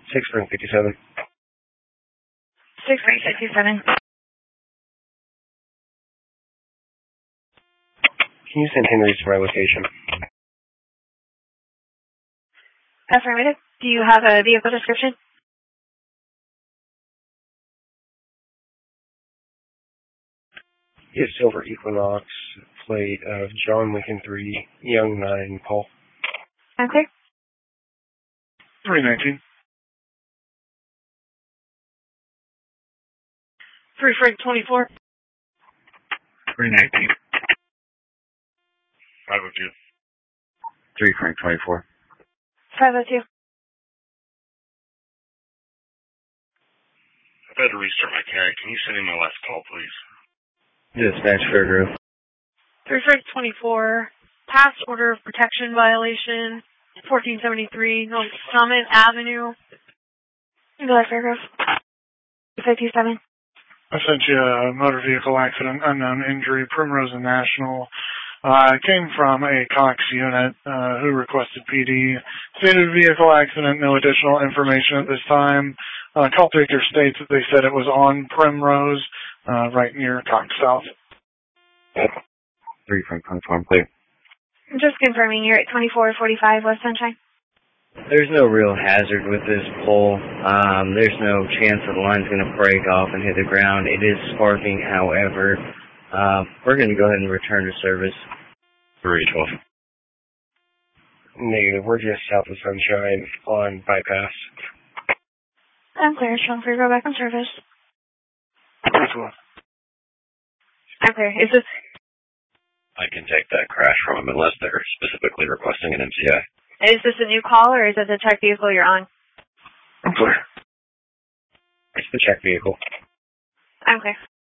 6 Frank 57. 6 Frank 57. Can you send Henry to my location? Affirmative. Do you have a vehicle description? Yes, Silver Equinox, plate of John Lincoln 3, Young 9, Paul. I'm clear. 319. 3 Frank 24. 319. 502. 3 Frank 24. 502. I've had to restart my carry. Can you send in my last call, please? Dispatch Fairgrove. 3 Frank 24. Past order of protection violation. 1473 North Summit Avenue. Go ahead, Fairgrove. 57. I sent you a motor vehicle accident, unknown injury, Primrose and National. I came from a Cox unit who requested PD. Stated vehicle accident, no additional information at this time. Call taker states that they said it was on Primrose, right near Cox South. 3 Frank 24, clear. Just confirming you're at 2445 West Sunshine. There's no real hazard with this pole. There's no chance that the line's going to break off and hit the ground. It is sparking, however. We're going to go ahead and return to service. 312. Negative. We're just south of Sunshine on bypass. I'm clear. Transfer, go back on service. 312. I'm clear. Is this... I can take that crash from them unless they're specifically requesting an MCI. Is this a new call, or is it the check vehicle you're on? I'm clear. It's the check vehicle. I'm clear.